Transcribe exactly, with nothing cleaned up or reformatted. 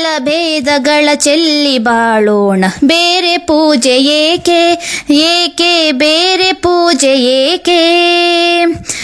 ಕುಲ ಭೇದಗಳ ಚೆಲ್ಲಿ ಬಾಳೋಣ, ಬೇರೆ ಪೂಜೆ ಏಕೆ ಏಕೆ ಬೇರೆ ಪೂಜೆ ಏಕೆ.